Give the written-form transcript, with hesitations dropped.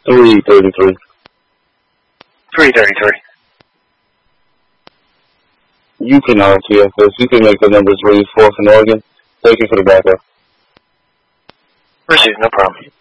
333. 333. You can TFS. You can make the numbers read 4th and Oregon. Thank you for the backup. Received, no problem.